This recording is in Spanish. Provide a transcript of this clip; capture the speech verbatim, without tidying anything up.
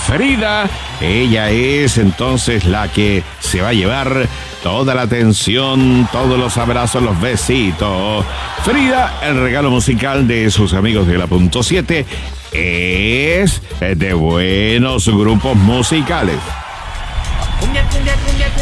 Frida. Ella es entonces la que se va a llevar toda la atención, todos los abrazos, los besitos. Frida, el regalo musical de sus amigos de la punto siete es de buenos grupos musicales.